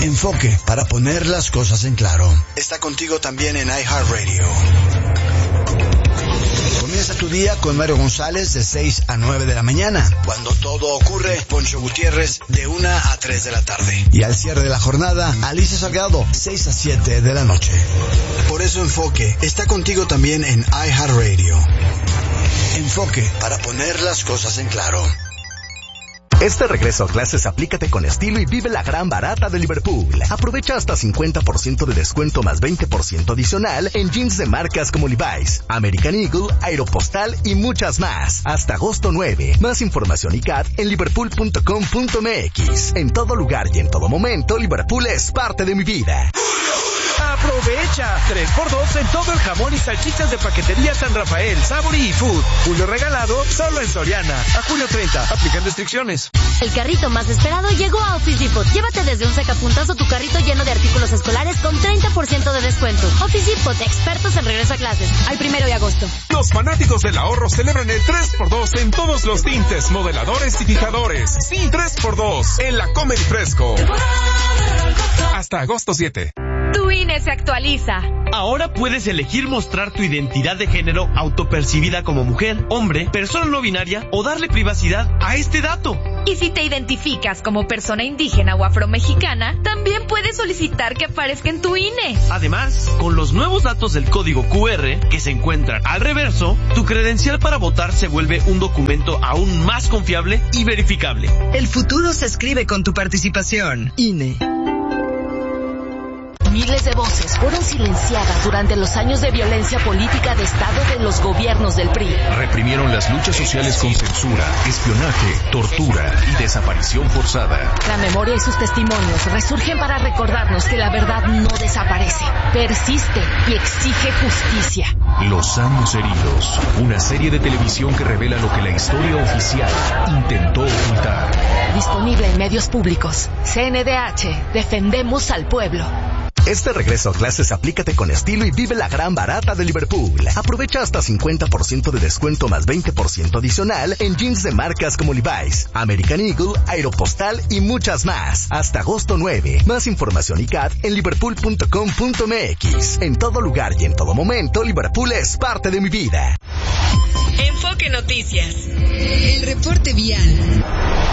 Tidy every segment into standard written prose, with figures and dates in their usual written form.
Enfoque, para poner las cosas en claro. Está contigo también en iHeartRadio. Comienza tu día con Mario González de 6 a 9 de la mañana. Cuando todo ocurre, Poncho Gutiérrez de 1 a 3 de la tarde. Y al cierre de la jornada, Alicia Salgado, 6 a 7 de la noche. Por eso Enfoque está contigo también en iHeartRadio. Enfoque, para poner las cosas en claro. Este regreso a clases aplícate con estilo y vive la gran barata de Liverpool. Aprovecha hasta 50% de descuento más 20% adicional en jeans de marcas como Levi's, American Eagle, Aeropostale y muchas más. Hasta agosto 9. Más información y CAT en liverpool.com.mx. En todo lugar y en todo momento, Liverpool es parte de mi vida. ¡Aprovecha! 3x2 en todo el jamón y salchichas de paquetería San Rafael, Sabori y Food. Julio regalado solo en Soriana. A julio 30. Aplican restricciones. El carrito más esperado llegó a Office Depot. Llévate desde un sacapuntazo tu carrito lleno de artículos escolares con 30% de descuento. Office Depot, expertos en regreso a clases. Al 1 de agosto. Los fanáticos del ahorro celebran el 3x2 en todos los tintes, modeladores y fijadores. Sí, 3x2 en la Comer Fresco. Hasta agosto 7. Tu INE se actualiza. Ahora puedes elegir mostrar tu identidad de género autopercibida como mujer, hombre, persona no binaria o darle privacidad a este dato. Y si te identificas como persona indígena o afromexicana, también puedes solicitar que aparezca en tu INE. Además, con los nuevos datos del código QR que se encuentran al reverso, tu credencial para votar se vuelve un documento aún más confiable y verificable. El futuro se escribe con tu participación. INE. Miles de voces fueron silenciadas durante los años de violencia política de Estado de los gobiernos del PRI. Reprimieron las luchas sociales con censura, espionaje, tortura y desaparición forzada. La memoria y sus testimonios resurgen para recordarnos que la verdad no desaparece, persiste y exige justicia. Los años heridos, una serie de televisión que revela lo que la historia oficial intentó ocultar. Disponible en medios públicos. CNDH, defendemos al pueblo. Este regreso a clases aplícate con estilo y vive la gran barata de Liverpool. Aprovecha hasta 50% de descuento más 20% adicional en jeans de marcas como Levi's, American Eagle, Aeropostale y muchas más. Hasta agosto 9. Más información y CAT en liverpool.com.mx. En todo lugar y en todo momento, Liverpool es parte de mi vida. Enfoque Noticias. El reporte vial.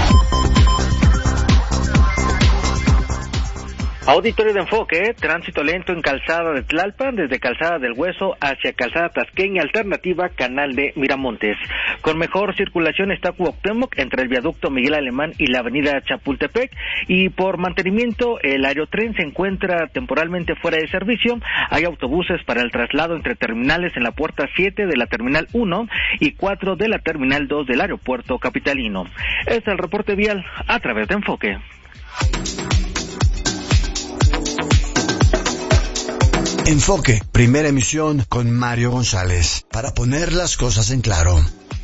Auditorio de Enfoque, tránsito lento en Calzada de Tlalpan, desde Calzada del Hueso hacia Calzada Tasqueña, alternativa Canal de Miramontes. Con mejor circulación está Cuauhtémoc, entre el viaducto Miguel Alemán y la avenida Chapultepec, y por mantenimiento el aerotren se encuentra temporalmente fuera de servicio. Hay autobuses para el traslado entre terminales en la puerta 7 de la terminal 1 y 4 de la terminal 2 del aeropuerto capitalino. Este es el reporte vial a través de Enfoque. Enfoque, primera emisión con Mario González, para poner las cosas en claro.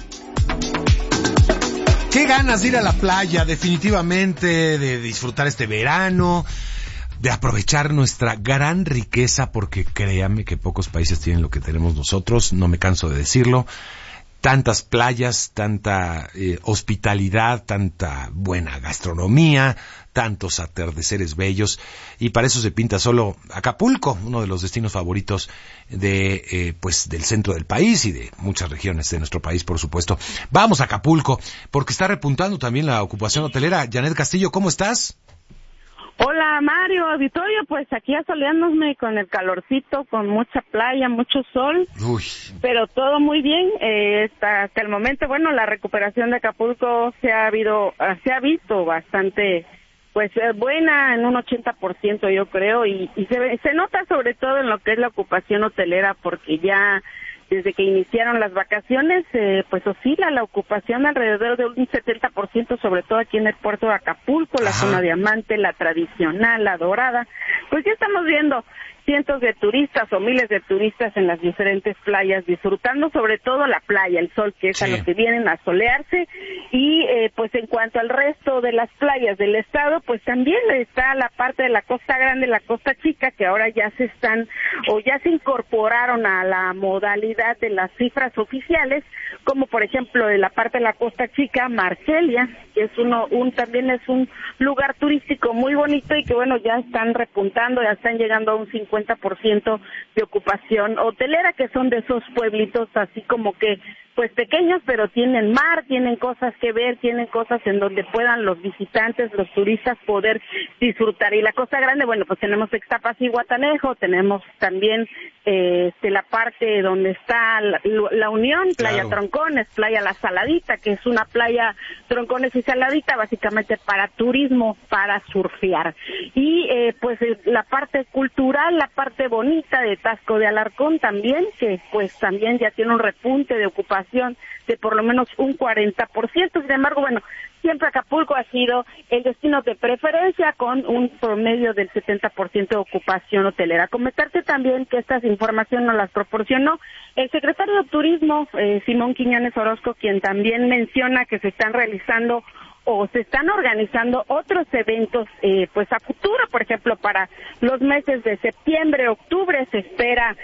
Qué ganas de ir a la playa, definitivamente, de disfrutar este verano, de aprovechar nuestra gran riqueza, porque créanme que pocos países tienen lo que tenemos nosotros, no me canso de decirlo. Tantas playas, tanta hospitalidad, tanta buena gastronomía, tantos atardeceres bellos, y para eso se pinta solo Acapulco, uno de los destinos favoritos de del centro del país y de muchas regiones de nuestro país, por supuesto. Vamos a Acapulco, porque está repuntando también la ocupación hotelera. Janet Castillo, ¿cómo estás? Hola Mario, auditorio, pues aquí asoleándome con el calorcito, con mucha playa, mucho sol. Uy. Pero todo muy bien. Hasta el momento, bueno, la recuperación de Acapulco se ha visto bastante, pues buena, en un 80% yo creo, y se nota sobre todo en lo que es la ocupación hotelera, porque ya desde que iniciaron las vacaciones, pues oscila la ocupación alrededor de un 70%, sobre todo aquí en el puerto de Acapulco, la zona Diamante, la tradicional, la Dorada. pues ya estamos viendo cientos de turistas o miles de turistas en las diferentes playas, disfrutando sobre todo la playa, el sol, que es a lo que vienen a solearse. Y pues en cuanto al resto de las playas del estado, pues también está la parte de la Costa Grande, la Costa Chica, que ahora ya se incorporaron a la modalidad de las cifras oficiales, como por ejemplo de la parte de la Costa Chica, Marcelia, que es también es un lugar turístico muy bonito y que bueno, ya están repuntando, ya están llegando a un 50% de ocupación hotelera, que son de esos pueblitos así como que pues pequeños, pero tienen mar, tienen cosas que ver, tienen cosas en donde puedan los visitantes, los turistas poder disfrutar. Y la Costa Grande, bueno, pues tenemos Ixtapas y Guatanejo, tenemos también la parte donde está la Unión, Playa Troncones, Playa La Saladita, que es una playa Troncones y Saladita, básicamente para turismo, para surfear. Y pues la parte cultural, la parte bonita de Taxco de Alarcón también, que pues también ya tiene un repunte de ocupación de por lo menos un 40%. Sin embargo, bueno, siempre Acapulco ha sido el destino de preferencia con un promedio del 70% de ocupación hotelera. Comentarte también que estas informaciones nos las proporcionó el secretario de Turismo, Simón Quiñones Orozco, quien también menciona que se están realizando o se están organizando otros eventos pues a futuro. Por ejemplo, para los meses de septiembre, octubre se espera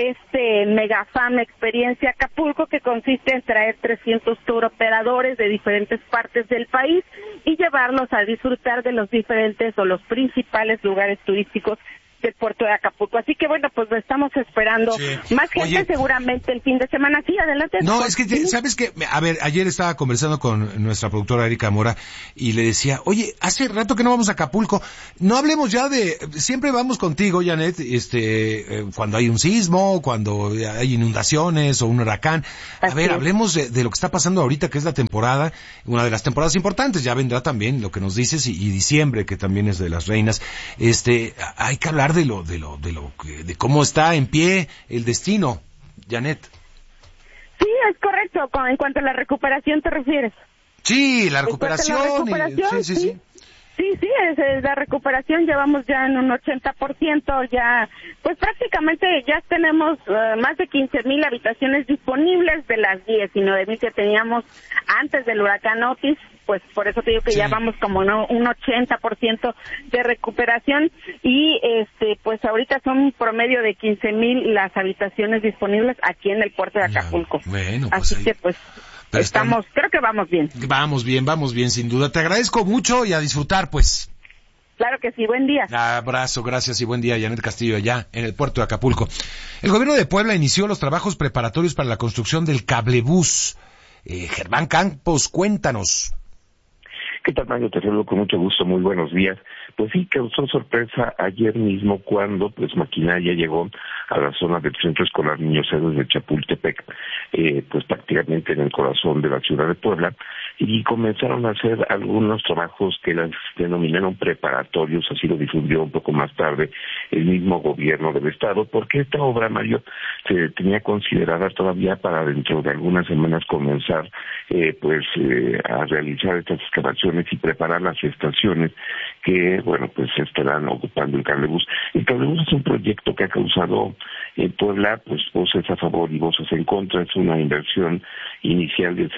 Megafam Experiencia Acapulco, que consiste en traer 300 tour operadores de diferentes partes del país y llevarlos a disfrutar de los diferentes o los principales lugares turísticos del puerto de Acapulco. Así que bueno, pues lo estamos esperando. Sí. Más gente. Oye, seguramente el fin de semana. Sí, adelante. No, es que, ¿sabes qué? A ver, ayer estaba conversando con nuestra productora Erika Mora y le decía, oye, hace rato que no vamos a Acapulco, no hablemos ya siempre vamos contigo, Janet, cuando hay un sismo, cuando hay inundaciones o un huracán. A ver, hablemos de lo que está pasando ahorita, que es la temporada, una de las temporadas importantes. Ya vendrá también lo que nos dices y diciembre, que también es de las reinas. Hay que hablar de cómo está en pie el destino, Janet. Sí, es correcto. En cuanto a la recuperación, ¿te refieres? Sí, la recuperación. Sí, es la recuperación. Llevamos ya en un 80%, ya, pues prácticamente ya tenemos más de 15,000 habitaciones disponibles de las 19,000 que teníamos antes del huracán Otis. Pues por eso te digo que ya vamos como un 80% de recuperación y pues ahorita son un promedio de 15,000 las habitaciones disponibles aquí en el puerto de Acapulco. Bueno, pues así que pues creo que vamos bien. Vamos bien, sin duda. Te agradezco mucho y a disfrutar, pues. Claro que sí, buen día. Abrazo, gracias y buen día, Janet Castillo, allá en el puerto de Acapulco. El gobierno de Puebla inició los trabajos preparatorios para la construcción del cablebús. Germán Campos, cuéntanos. ¿Qué tal, Mario? Te saludo con mucho gusto, muy buenos días. Pues sí, causó sorpresa ayer mismo cuando pues maquinaria llegó a la zona del Centro Escolar Niños Héroes de Chapultepec, pues prácticamente en el corazón de la ciudad de Puebla, y comenzaron a hacer algunos trabajos que las denominaron preparatorios, así lo difundió un poco más tarde el mismo gobierno del estado, porque esta obra, Mario, se tenía considerada todavía para dentro de algunas semanas comenzar a realizar estas excavaciones y preparar las estaciones que, bueno, pues estarán ocupando el cablebús. El cablebús es un proyecto que ha causado en Puebla, pues, voces a favor y voces en contra. Es una inversión inicial de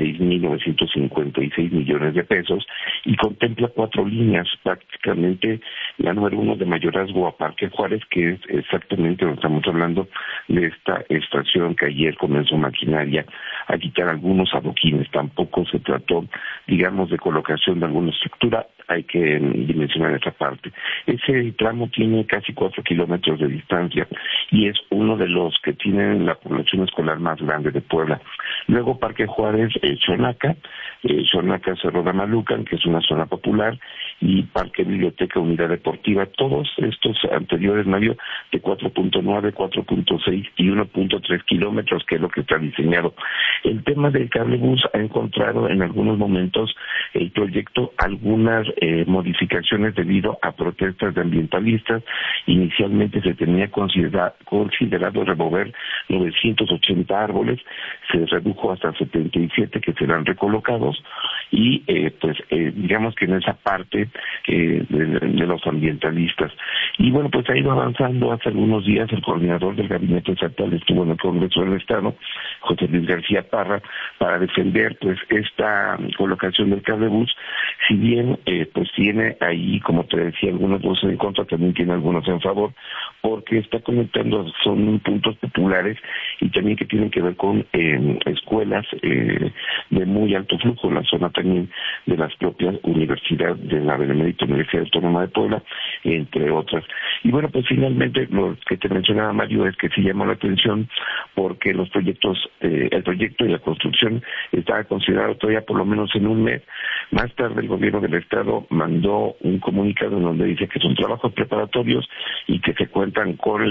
6,956 millones de pesos y contempla 4 líneas, prácticamente la número 1 de Mayorazgo a Parque Juárez, que es exactamente donde estamos hablando de esta estación que ayer comenzó maquinaria a quitar algunos adoquines. Tampoco se trató, digamos, de colocación de alguna estructura, hay que dimensionar esta parte. Ese tramo tiene casi 4 kilómetros de distancia y es uno de los que tienen la población escolar más grande de Puebla. Luego Parque Juárez, Xonaca, Cerro de Amalucan, que es una zona popular, y Parque Biblioteca Unidad Deportiva, todos estos anteriores, Mario, de 4.9, 4.6 y 1.3 kilómetros, que es lo que está diseñado. El tema del cablebús ha encontrado en algunos momentos el proyecto algunas modificaciones debido a protestas de ambientalistas. Inicialmente se tenía considerado remover 980 árboles, se redujo hasta 77 que serán recolocados, y digamos que en esa parte de los ambientalistas. Y bueno, pues ha ido avanzando. Hace algunos días el coordinador del gabinete estatal estuvo en el Congreso del Estado, José Luis García Parra, para defender pues esta colocación del cablebús. Si bien pues tiene ahí, como te decía, algunos voces en contra, también tiene algunos en favor, porque está conectando, son puntos populares y también que tienen que ver con escuelas de muy alto flujo, la zona también de las propias universidades, de la Benemérita Universidad Autónoma de Puebla, entre otras. Y bueno, pues finalmente lo que te mencionaba, Mario, es que sí llamó la atención porque los proyectos, el proyecto y la construcción estaba considerado todavía por lo menos en un mes. Más tarde el gobierno del estado mandó un comunicado donde dice que son trabajos preparatorios y que se cuentan con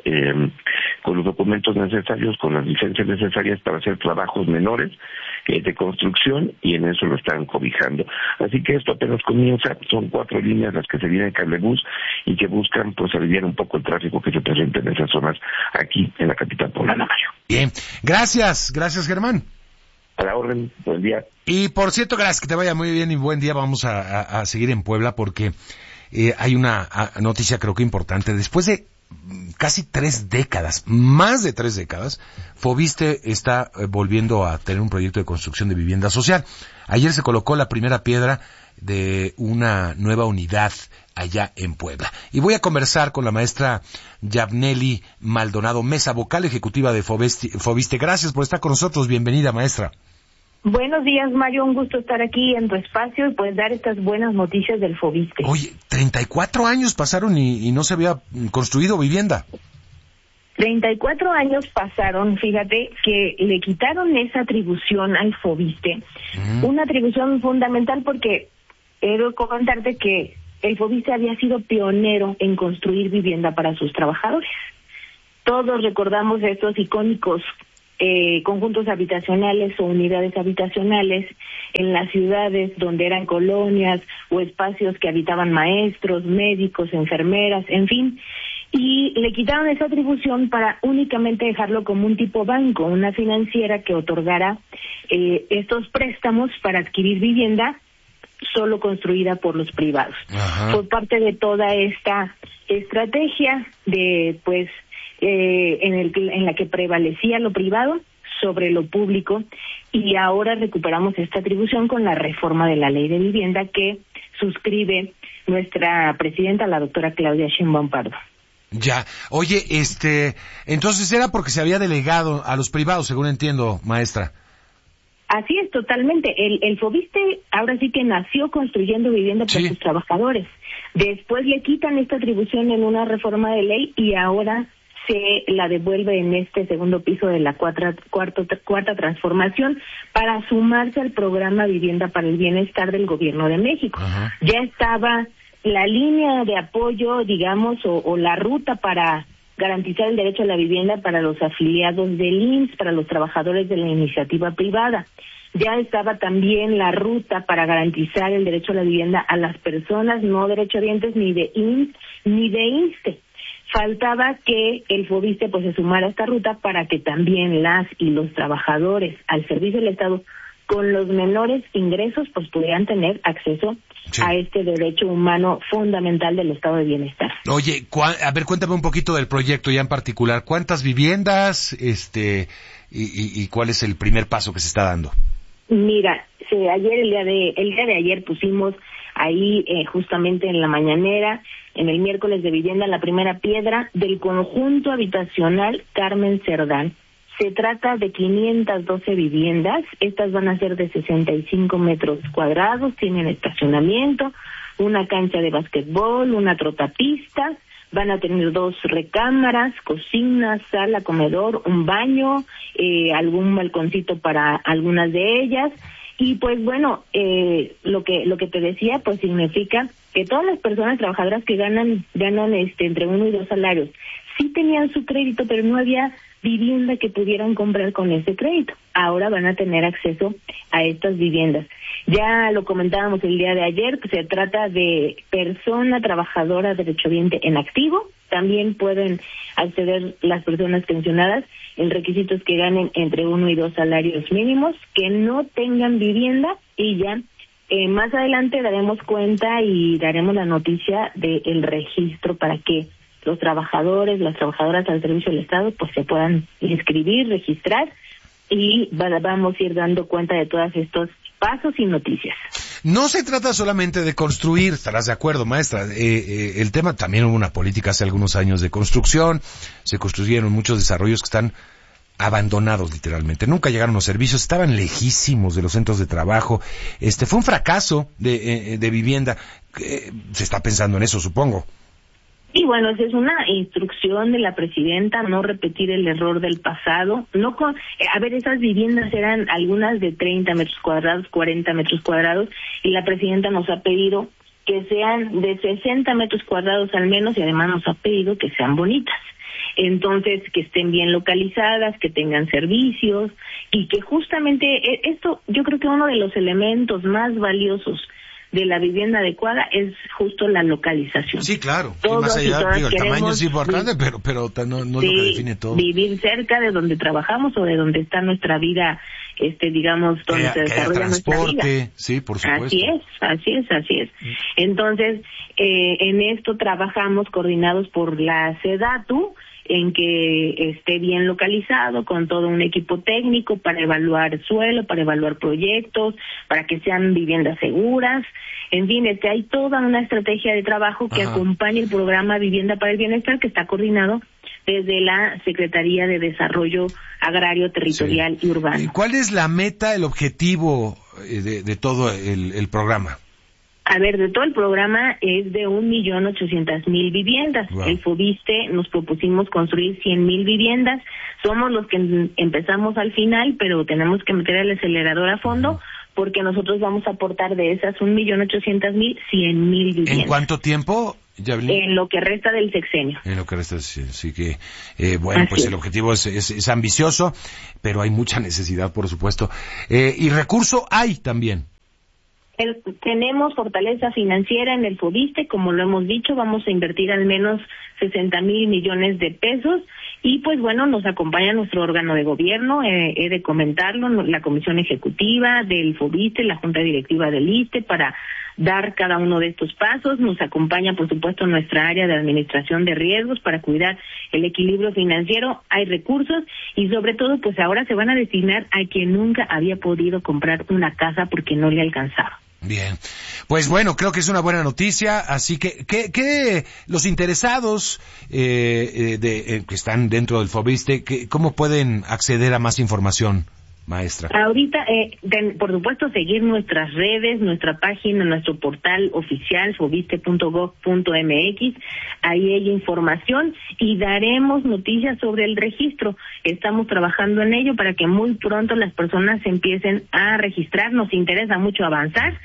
los documentos necesarios, con las licencias necesarias para hacer trabajos menores de construcción, y en eso lo están cobijando. Así que esto apenas comienza. Son 4 líneas las que se vienen en cablebús y que buscan pues aliviar un poco el tráfico que se presenta en esas zonas aquí en la capital poblana, Mario. Bien, gracias Germán. A la orden, buen día. Y por cierto, gracias, que te vaya muy bien y buen día. Vamos a seguir en Puebla porque hay una noticia creo que importante. Después de casi 3 décadas, más de 3 décadas, Foviste está volviendo a tener un proyecto de construcción de vivienda social. Ayer se colocó la primera piedra de una nueva unidad allá en Puebla. Y voy a conversar con la maestra Yabneli Maldonado Mesa, vocal ejecutiva de Foviste. Gracias por estar con nosotros. Bienvenida, maestra. Buenos días, Mario. Un gusto estar aquí en tu espacio y pues dar estas buenas noticias del Foviste. Oye, 34 años pasaron y no se había construido vivienda. 34 años pasaron, fíjate, que le quitaron esa atribución al Foviste. Una atribución fundamental porque quiero comentarte que el Foviste había sido pionero en construir vivienda para sus trabajadores. Todos recordamos estos icónicos conjuntos habitacionales o unidades habitacionales en las ciudades donde eran colonias o espacios que habitaban maestros, médicos, enfermeras, en fin, y le quitaron esa atribución para únicamente dejarlo como un tipo banco, una financiera que otorgara estos préstamos para adquirir vivienda solo construida por los privados. Por parte de toda esta estrategia de pues en la que prevalecía lo privado sobre lo público, y ahora recuperamos esta atribución con la reforma de la Ley de Vivienda que suscribe nuestra presidenta, la doctora Claudia Sheinbaum Pardo. Ya, oye, entonces era porque se había delegado a los privados, según entiendo, maestra. Así es, totalmente. El Foviste ahora sí que nació construyendo vivienda para sus trabajadores. Después le quitan esta atribución en una reforma de ley y ahora se la devuelve en este segundo piso de la cuarta transformación para sumarse al programa Vivienda para el Bienestar del Gobierno de México. Ya estaba la línea de apoyo, digamos, o la ruta para garantizar el derecho a la vivienda para los afiliados del IMSS, para los trabajadores de la iniciativa privada. Ya estaba también la ruta para garantizar el derecho a la vivienda a las personas no derechohabientes ni de IMSS ni de INSTE. Faltaba que el Foviste pues se sumara a esta ruta para que también las y los trabajadores al servicio del Estado con los menores ingresos pues pudieran tener acceso a este derecho humano fundamental del estado de bienestar. Oye, a ver, cuéntame un poquito del proyecto ya en particular. ¿Cuántas viviendas y cuál es el primer paso que se está dando? Mira, el día de ayer pusimos ahí justamente en la mañanera, en el miércoles de vivienda, la primera piedra del conjunto habitacional Carmen Cerdán. Se trata de 512 viviendas. Estas van a ser de 65 metros cuadrados, tienen estacionamiento, una cancha de básquetbol, una trotapista, van a tener 2 recámaras, cocina, sala, comedor, un baño, algún balconcito para algunas de ellas. Y pues bueno, lo que te decía pues significa que todas las personas trabajadoras que ganan entre 1 y 2 salarios sí tenían su crédito, pero no había vivienda que pudieran comprar con ese crédito. Ahora van a tener acceso a estas viviendas. Ya lo comentábamos el día de ayer, que se trata de persona trabajadora derechohabiente en activo. También pueden acceder las personas pensionadas. El requisito es que ganen entre 1 y 2 salarios mínimos, que no tengan vivienda y ya Más adelante daremos cuenta y daremos la noticia del registro para que los trabajadores, las trabajadoras al servicio del Estado, pues se puedan inscribir, registrar, y vamos a ir dando cuenta de todos estos pasos y noticias. No se trata solamente de construir, estarás de acuerdo, maestra. El tema, también hubo una política hace algunos años de construcción, se construyeron muchos desarrollos que están abandonados literalmente. Nunca llegaron los servicios, estaban lejísimos de los centros de trabajo. Fue un fracaso de vivienda. Se está pensando en eso, supongo. Y bueno, esa es una instrucción de la presidenta, no repetir el error del pasado. Esas viviendas eran algunas de 30 metros cuadrados, 40 metros cuadrados, y la presidenta nos ha pedido que sean de 60 metros cuadrados al menos, y además nos ha pedido que sean bonitas. Entonces, que estén bien localizadas, que tengan servicios, y que justamente esto, yo creo que uno de los elementos más valiosos de la vivienda adecuada es justo la localización. Sí, claro. Todos más allá, el tamaño es importante, pero no es lo que define todo. Vivir cerca de donde trabajamos o de donde está nuestra vida, digamos, donde se desarrolla nuestra vida. Sí, por supuesto. Así es. Entonces, en esto trabajamos coordinados por la SEDATU, en que esté bien localizado, con todo un equipo técnico para evaluar suelo, para evaluar proyectos, para que sean viviendas seguras. En fin, hay toda una estrategia de trabajo que acompaña el programa Vivienda para el Bienestar, que está coordinado desde la Secretaría de Desarrollo Agrario, Territorial y Urbano. ¿Cuál es la meta, el objetivo de todo el programa? A ver, de todo el programa es de 1.800.000 viviendas. Wow. El FOBISTE nos propusimos construir 100.000 viviendas. Somos los que empezamos al final, pero tenemos que meter el acelerador a fondo, porque nosotros vamos a aportar de esas 1.800.000, 100.000 viviendas. ¿En cuánto tiempo, Yablin? En lo que resta del sexenio. En lo que resta, sí que, bueno, pues el objetivo es ambicioso, pero hay mucha necesidad, por supuesto. Y recurso hay también. Tenemos fortaleza financiera en el FOBISTE, como lo hemos dicho, vamos a invertir al menos 60,000 millones de pesos, y pues bueno, nos acompaña nuestro órgano de gobierno, he de comentarlo, la Comisión Ejecutiva del FOBISTE, la Junta Directiva del ISSSTE, para dar cada uno de estos pasos. Nos acompaña, por supuesto, nuestra área de administración de riesgos para cuidar el equilibrio financiero. Hay recursos y sobre todo, pues ahora se van a destinar a quien nunca había podido comprar una casa porque no le alcanzaba. Bien, pues bueno, creo que es una buena noticia, así que los interesados que están dentro del FOBISTE, ¿cómo pueden acceder a más información, maestra? Ahorita, por supuesto, seguir nuestras redes, nuestra página, nuestro portal oficial, fobiste.gov.mx, ahí hay información y daremos noticias sobre el registro. Estamos trabajando en ello para que muy pronto las personas empiecen a registrar. Nos interesa mucho avanzar.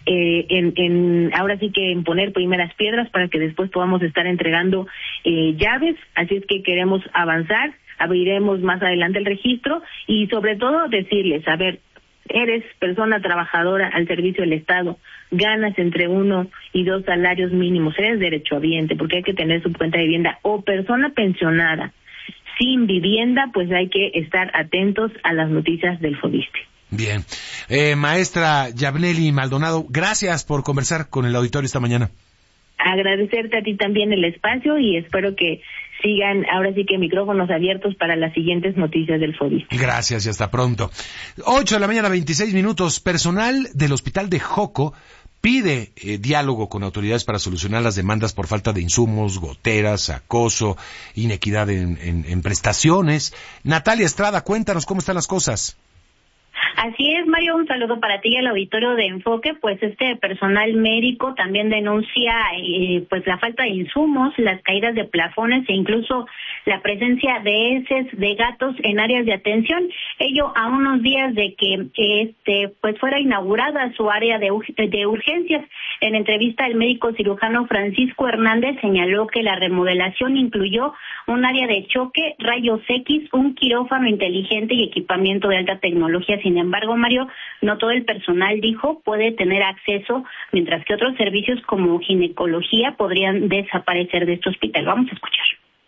Ahora sí que en poner primeras piedras para que después podamos estar entregando llaves, así es que queremos avanzar, abriremos más adelante el registro y sobre todo decirles, a ver, eres persona trabajadora al servicio del Estado, ganas entre 1 y 2 salarios mínimos, eres derechohabiente porque hay que tener su cuenta de vivienda, o persona pensionada sin vivienda, pues hay que estar atentos a las noticias del FOBISTE. Bien. Maestra Yabneli Maldonado, gracias por conversar con el auditorio esta mañana. Agradecerte a ti también el espacio y espero que sigan ahora sí que micrófonos abiertos para las siguientes noticias del FOBISTE. Gracias y hasta pronto. 8 de la mañana, 26 minutos. Personal del hospital de Joco pide diálogo con autoridades para solucionar las demandas por falta de insumos, goteras, acoso, inequidad en prestaciones. Natalia Estrada, cuéntanos cómo están las cosas. Así es, Mario, un saludo para ti y al auditorio de Enfoque. Pues este personal médico también denuncia pues la falta de insumos, las caídas de plafones e incluso la presencia de heces de gatos en áreas de atención. Ello a unos días de que pues fuera inaugurada su área de urgencias. En entrevista, el médico cirujano Francisco Hernández señaló que la remodelación incluyó un área de choque, rayos X, un quirófano inteligente y equipamiento de alta tecnología. Sin embargo, Mario, no todo el personal, dijo, puede tener acceso, mientras que otros servicios como ginecología podrían desaparecer de este hospital. Vamos a escuchar.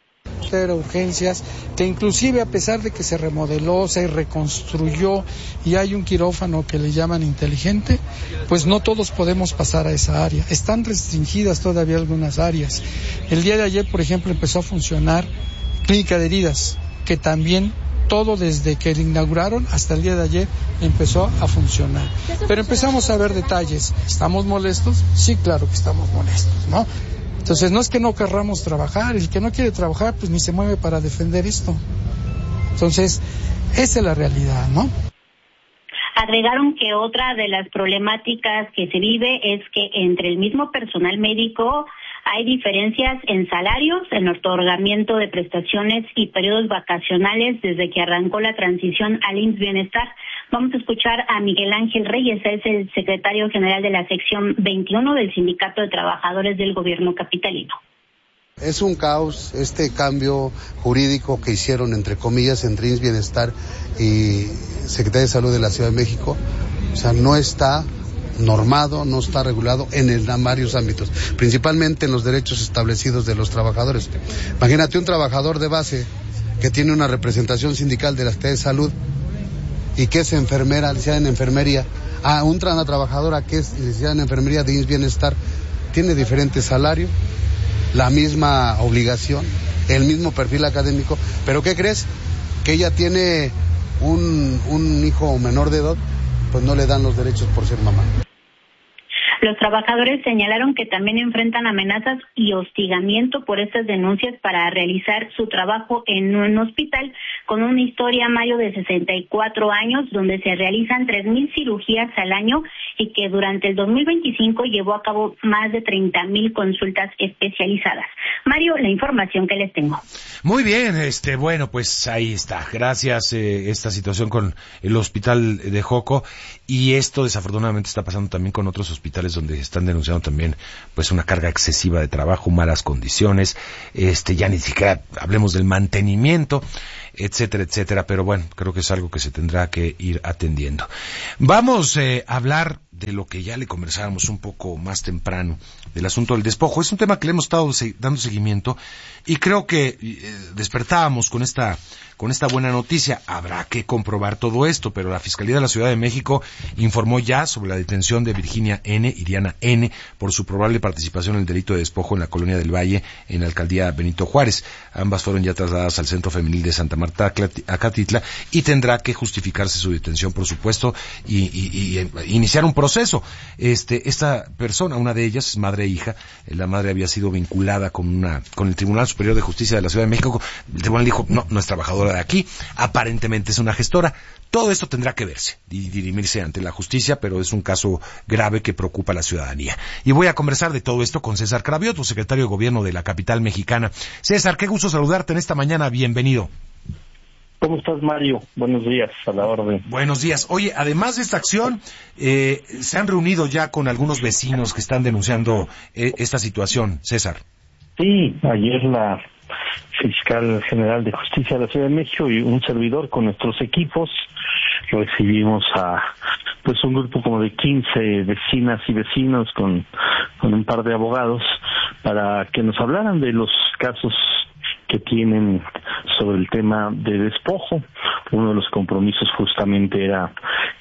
meter a urgencias, que inclusive a pesar de que se remodeló, se reconstruyó y hay un quirófano que le llaman inteligente, pues no todos podemos pasar a esa área. Están restringidas todavía algunas áreas. El día de ayer, por ejemplo, empezó a funcionar clínica de heridas, que también todo desde que lo inauguraron hasta el día de ayer empezó a funcionar. Pero empezamos a ver detalles. ¿Estamos molestos? Sí, claro que estamos molestos, ¿no? Entonces no es que no querramos trabajar, el que no quiere trabajar pues ni se mueve para defender esto. Entonces, esa es la realidad, ¿no? Agregaron que otra de las problemáticas que se vive es que entre el mismo personal médico hay diferencias en salarios, en otorgamiento de prestaciones y periodos vacacionales desde que arrancó la transición al IMSS Bienestar. Vamos a escuchar a Miguel Ángel Reyes, es el secretario general de la sección 21 del Sindicato de Trabajadores del Gobierno Capitalino. Es un caos este cambio jurídico que hicieron, entre comillas, entre IMSS Bienestar y Secretaría de Salud de la Ciudad de México. O sea, no está normado, no está regulado en varios ámbitos, principalmente en los derechos establecidos de los trabajadores. Imagínate un trabajador de base que tiene una representación sindical de la Secretaría de Salud y que es enfermera, licenciada en enfermería, a una trabajadora que es licenciada en enfermería de IMSS Bienestar, tiene diferente salario, la misma obligación, el mismo perfil académico, pero ¿qué crees? Que ella tiene un hijo menor de edad, pues no le dan los derechos por ser mamá. Los trabajadores señalaron que también enfrentan amenazas y hostigamiento por estas denuncias para realizar su trabajo en un hospital con una historia, Mario, de 64 años, donde se realizan 3,000 cirugías al año y que durante el 2025 llevó a cabo más de 30,000 consultas especializadas. Mario, la información que les tengo. Muy bien, bueno, pues ahí está. Gracias, esta situación con el hospital de Joco, y esto desafortunadamente está pasando también con otros hospitales donde están denunciando también pues una carga excesiva de trabajo, malas condiciones, ya ni siquiera hablemos del mantenimiento, etcétera, etcétera, pero bueno, creo que es algo que se tendrá que ir atendiendo. Vamos a hablar de lo que ya le conversábamos un poco más temprano, del asunto del despojo. Es un tema que le hemos estado dando seguimiento y creo que despertábamos con esta buena noticia. Habrá que comprobar todo esto, pero la Fiscalía de la Ciudad de México informó ya sobre la detención de Virginia N. y Diana N. por su probable participación en el delito de despojo en la Colonia del Valle, en la alcaldía Benito Juárez. Ambas fueron ya trasladadas al Centro Femenil de Santa Marta, Acatitla, y tendrá que justificarse su detención, por supuesto, y iniciar un proceso. Esta persona, una de ellas, es madre e hija. La madre había sido vinculada con el Tribunal Superior de Justicia de la Ciudad de México. El tribunal dijo, no es trabajadora de aquí, aparentemente es una gestora. Todo esto tendrá que verse y dirimirse ante la justicia, pero es un caso grave que preocupa a la ciudadanía. Y voy a conversar de todo esto con César Cravioto, secretario de Gobierno de la capital mexicana. César, qué gusto saludarte en esta mañana, bienvenido. ¿Cómo estás, Mario? Buenos días, a la orden. Buenos días. Oye, además de esta acción, se han reunido ya con algunos vecinos que están denunciando esta situación, César. Sí, ayer la fiscal general de Justicia de la Ciudad de México y un servidor con nuestros equipos recibimos a un grupo como de 15 vecinas y vecinos con un par de abogados para que nos hablaran de los casos que tienen sobre el tema de despojo. Uno de los compromisos justamente era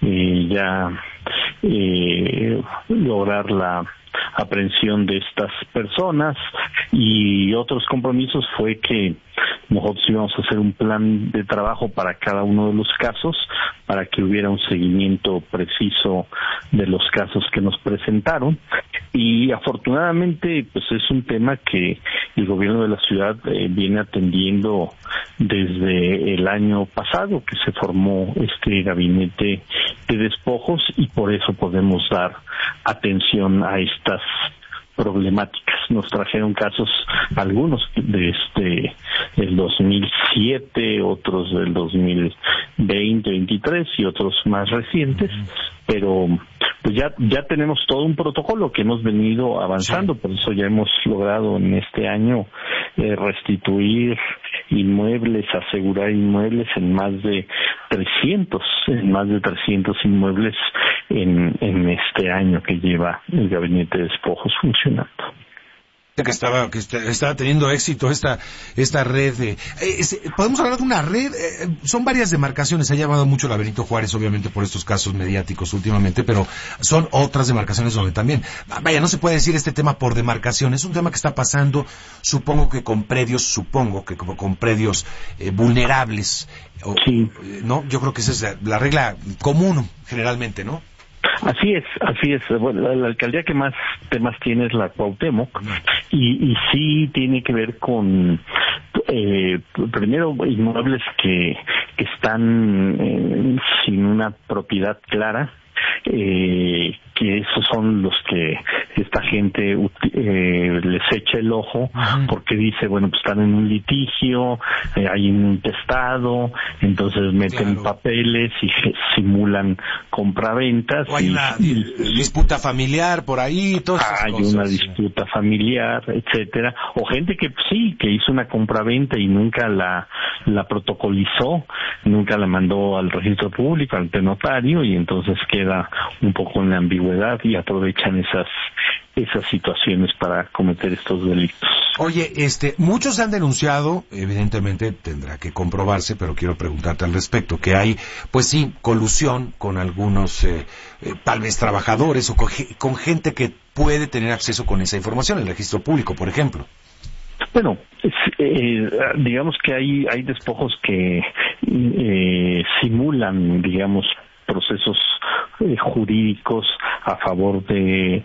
lograr la aprehensión de estas personas, y otros compromisos fue que nosotros íbamos a hacer un plan de trabajo para cada uno de los casos, para que hubiera un seguimiento preciso de los casos que nos presentaron. Y afortunadamente pues es un tema que el gobierno de la ciudad viene atendiendo desde el año pasado, que se formó este gabinete de despojos, y por eso podemos dar atención a estas problemáticas. Nos trajeron casos, algunos de el 2007, otros del 2020, 23 y otros más recientes, pero pues ya tenemos todo un protocolo que hemos venido avanzando. Sí. Por eso ya hemos logrado en este año restituir inmuebles, asegurar inmuebles en más de 300 inmuebles en este año que lleva el gabinete de despojos funcionando. que estaba teniendo éxito esta red podemos hablar de una red, son varias demarcaciones, se ha llamado mucho la Benito Juárez, obviamente por estos casos mediáticos últimamente, pero son otras demarcaciones donde también, vaya, no se puede decir este tema por demarcación, es un tema que está pasando, supongo que con predios vulnerables, sí. ¿no? Yo creo que esa es la regla común generalmente, ¿no? Así es. Bueno, la alcaldía que más temas tiene es la Cuauhtémoc, y sí tiene que ver con primero inmuebles que están sin una propiedad clara, que esos son los que esta gente les echa el ojo, porque dice, bueno, pues están en un litigio, hay un testado, entonces meten papeles y simulan compraventas. O hay una disputa familiar por ahí, todas esas hay cosas. Una disputa familiar, etcétera, o gente que sí, que hizo una compraventa y nunca la protocolizó, nunca la mandó al registro público, ante notario, y entonces queda un poco en la ambigüedad y aprovechan esas situaciones para cometer estos delitos. Oye, muchos han denunciado, evidentemente tendrá que comprobarse, pero quiero preguntarte al respecto, que hay, pues sí, colusión con algunos, tal vez trabajadores o con gente que puede tener acceso con esa información, el registro público, por ejemplo. Bueno, digamos que hay despojos que simulan, digamos, procesos jurídicos a favor de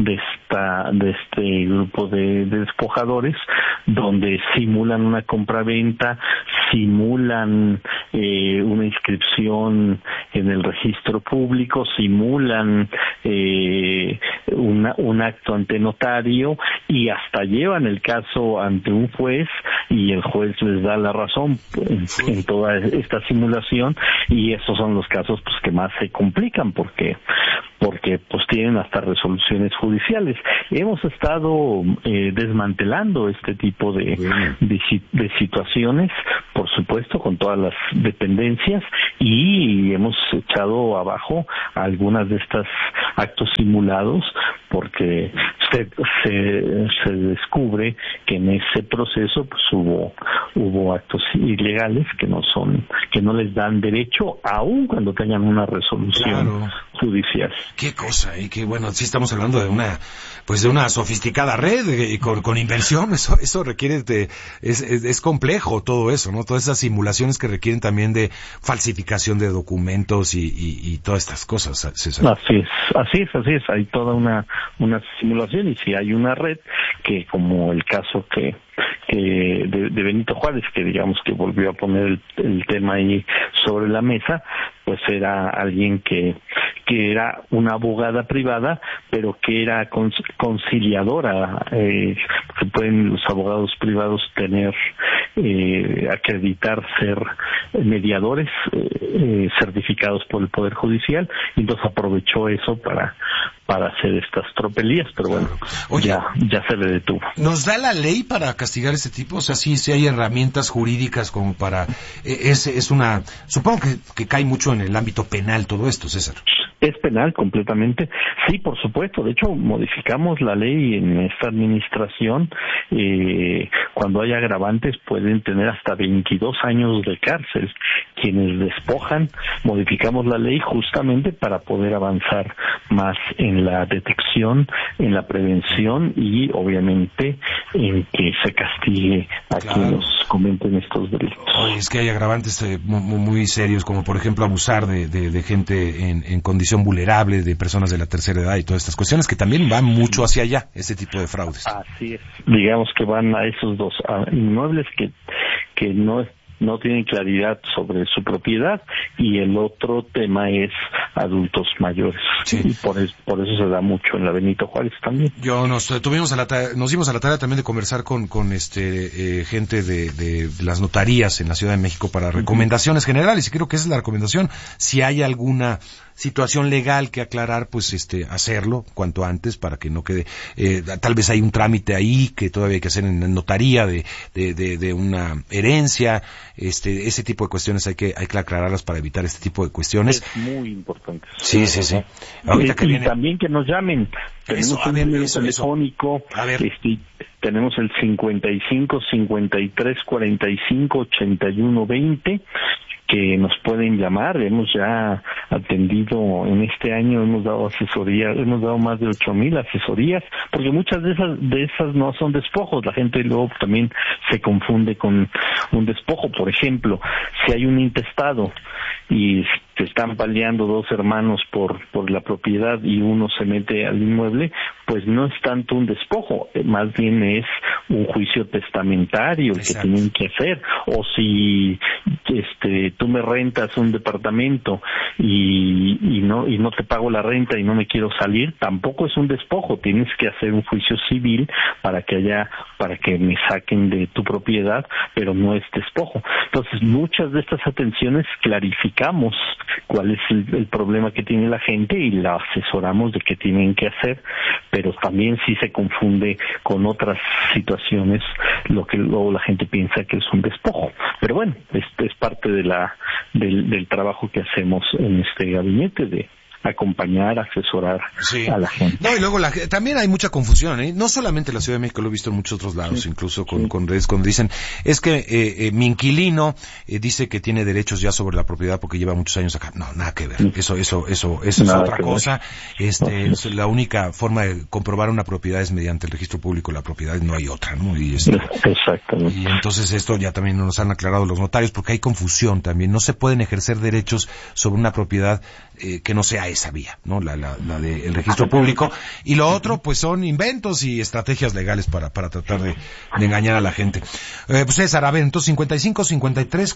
este grupo de despojadores, donde simulan una compraventa, simulan una inscripción en el registro público, simulan un acto ante notario, y hasta llevan el caso ante un juez, y el juez les da la razón en toda esta simulación, y esos son los casos pues que más se complican porque pues tienen hasta resoluciones judiciales. Hemos estado desmantelando este tipo de situaciones, por supuesto, con todas las dependencias, y hemos echado abajo algunas de estas actos simulados, porque se descubre que en ese proceso pues hubo actos ilegales que no les dan derecho, aun cuando tengan una resolución judicial. Qué cosa, y que bueno, sí estamos hablando de una sofisticada red con inversión, eso requiere es complejo todo eso, ¿no? Todas esas simulaciones que requieren también de falsificación de documentos y todas estas cosas, César. Así es, hay toda una simulación, y si hay una red que, como el caso que de Benito Juárez, que digamos que volvió a poner el tema ahí sobre la mesa, pues era alguien que era una abogada privada, pero que era conciliadora. Que pueden los abogados privados tener, acreditar ser mediadores certificados por el Poder Judicial, y entonces aprovechó eso para hacer estas tropelías, pero bueno, oye, ya se le detuvo. ¿Nos da la ley para castigar este tipo? O sea, sí hay herramientas jurídicas como para... supongo que cae mucho en el ámbito penal todo esto, César. Es penal completamente. Sí, por supuesto. De hecho, modificamos la ley en esta administración. Cuando hay agravantes pueden tener hasta 22 años de cárcel. Quienes despojan, modificamos la ley justamente para poder avanzar más en la detección, en la prevención y obviamente en que se castigue a quienes cometen estos delitos. Oye, es que hay agravantes muy serios, como por ejemplo abusar de gente en condición vulnerable, de personas de la tercera edad y todas estas cuestiones que también van mucho hacia allá, este tipo de fraudes. Así es. Digamos que van a esos dos, a inmuebles que no tienen claridad sobre su propiedad, y el otro tema es adultos mayores. Sí. Y por eso se da mucho en la Benito Juárez también. Nos dimos a la tarea también de conversar con gente de las notarías en la Ciudad de México para recomendaciones generales, y creo que esa es la recomendación. Si hay alguna situación legal que aclarar, pues hacerlo cuanto antes para que no quede, tal vez hay un trámite ahí que todavía hay que hacer en notaría de una herencia, ese tipo de cuestiones hay que aclararlas para evitar este tipo de cuestiones. Es muy importante. Sí. Ahorita que viene... también que nos llamen. Tenemos un número telefónico. A ver. Tenemos el 55 53 45 81 20 que nos pueden llamar. Hemos ya atendido en este año, hemos dado asesoría, hemos dado más de 8,000 asesorías, porque muchas de esas no son despojos. La gente luego también se confunde con un despojo. Por ejemplo, si hay un intestado y se están peleando dos hermanos por la propiedad y uno se mete al inmueble, pues no es tanto un despojo, más bien es un juicio testamentario el que tienen que hacer. O si tú me rentas un departamento y no te pago la renta y no me quiero salir, tampoco es un despojo. Tienes que hacer un juicio civil para que me saquen de tu propiedad, pero no es despojo. Entonces, muchas de estas atenciones clarificamos cuál es el problema que tiene la gente y la asesoramos de qué tienen que hacer, pero también sí se confunde con otras situaciones lo que luego la gente piensa que es un despojo. Pero bueno, es parte del trabajo que hacemos en este gabinete de acompañar, asesorar a la gente. No, y luego también hay mucha confusión, no solamente en la Ciudad de México, lo he visto en muchos otros lados, incluso con redes, cuando dicen, es que mi inquilino dice que tiene derechos ya sobre la propiedad porque lleva muchos años acá. No, nada que ver. Eso es otra cosa. La única forma de comprobar una propiedad es mediante el registro público de la propiedad, no hay otra, ¿no? Exactamente. Y entonces esto ya también nos han aclarado los notarios, porque hay confusión también. No se pueden ejercer derechos sobre una propiedad que no sea esa vía, ¿no? La del registro público. Y lo otro, pues son inventos y estrategias legales para tratar de engañar a la gente. Pues César, a ver, entonces 55 53